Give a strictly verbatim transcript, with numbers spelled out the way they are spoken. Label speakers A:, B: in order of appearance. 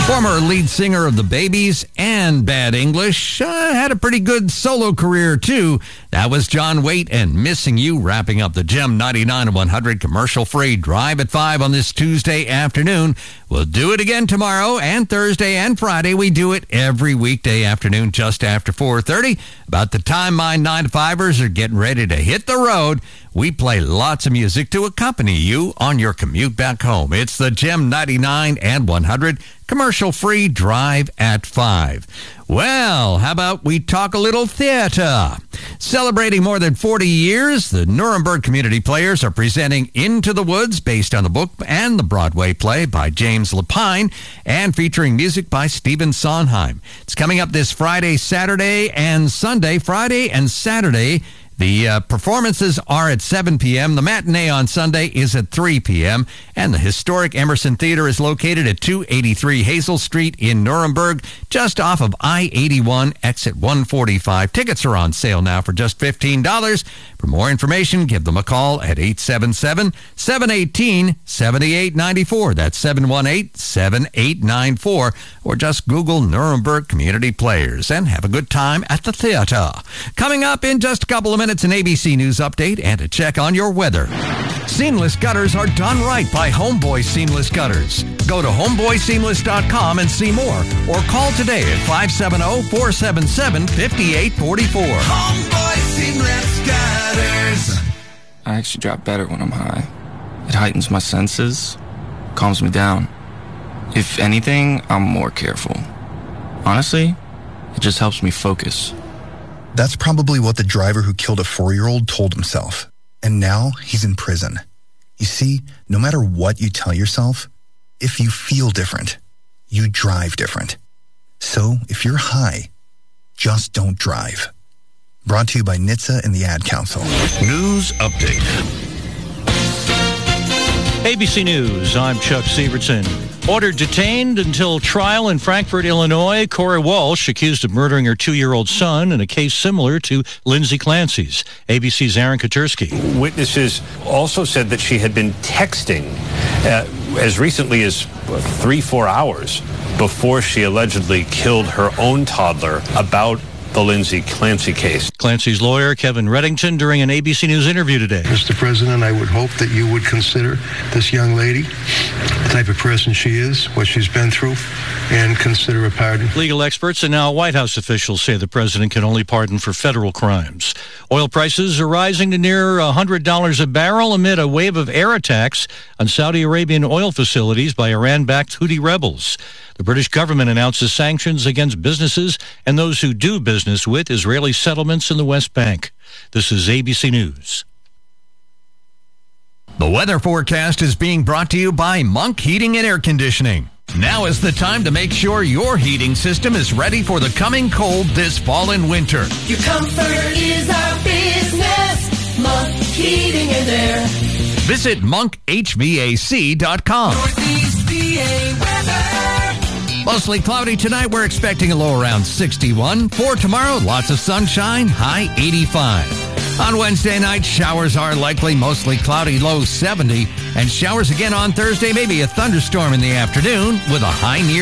A: Former lead singer of the Babies and Bad English, uh, had a pretty good solo career too. That was John Waite and Missing You, wrapping up the Gem ninety-nine and one hundred commercial-free Drive at five on this Tuesday afternoon. We'll do it again tomorrow and Thursday and Friday. We do it every weekday afternoon just after four thirty. About the time my nine to fivers are getting ready to hit the road, we play lots of music to accompany you on your commute back home. It's the Gem ninety-nine and one hundred commercial-free Drive at five. Well, how about we talk a little theater? Celebrating more than forty years, the Nuremberg Community Players are presenting Into the Woods, based on the book and the Broadway play by James Lapine, and featuring music by Stephen Sondheim. It's coming up this Friday, Saturday, and Sunday. Friday and Saturday, the uh, performances are at seven p.m. The matinee on Sunday is at three p.m. And the historic Emerson Theater is located at two eighty-three Hazel Street in Nuremberg, just off of I eighty-one, exit one forty-five. Tickets are on sale now for just fifteen dollars. For more information, give them a call at eight seven seven, seven one eight, seven eight nine four. That's seven one eight, seven eight nine four. Or just Google Nuremberg Community Players and have a good time at the theater. Coming up in just a couple of minutes, it's an A B C News update and a check on your weather. Seamless gutters are done right by Homeboy Seamless Gutters. Go to homeboy seamless dot com and see more, or call today at five seven zero, four seven seven, five eight four four.
B: Homeboy Seamless Gutters.
C: I actually drop better when I'm high. It heightens my senses, calms me down. If anything, I'm more careful. Honestly, it just helps me focus.
D: That's probably what the driver who killed a four-year-old told himself. And now he's in prison. You see, no matter what you tell yourself, if you feel different, you drive different. So if you're high, just don't drive. Brought to you by N H T S A and the Ad Council.
E: News Update.
F: A B C News, I'm Chuck Sievertson. Ordered detained until trial in Frankfort, Illinois, Corey Walsh, accused of murdering her two-year-old son in a case similar to Lindsay Clancy's. A B C's Aaron Katursky.
G: Witnesses also said that she had been texting uh, as recently as three, four hours before she allegedly killed her own toddler about the Lindsay Clancy case.
F: Clancy's lawyer, Kevin Reddington, during an A B C News interview today.
H: Mister President, I would hope that you would consider this young lady, the type of person she is, what she's been through, and consider a pardon.
F: Legal experts and now White House officials say the president can only pardon for federal crimes. Oil prices are rising to near one hundred dollars a barrel amid a wave of air attacks on Saudi Arabian oil facilities by Iran-backed Houthi rebels. The British government announces sanctions against businesses and those who do business with Israeli settlements in the West Bank. This is A B C News.
A: The weather forecast is being brought to you by Monk Heating and Air Conditioning. Now is the time to make sure your heating system is ready for the coming cold this fall and winter.
B: Your comfort is our business. Monk Heating and Air.
A: Visit monk h v a c dot com.
B: Northeast P A weather.
A: Mostly cloudy tonight. We're expecting a low around sixty-one. For tomorrow, lots of sunshine, high eighty-five. On Wednesday night, showers are likely, mostly cloudy, low seventy. And showers again on Thursday, maybe a thunderstorm in the afternoon with a high near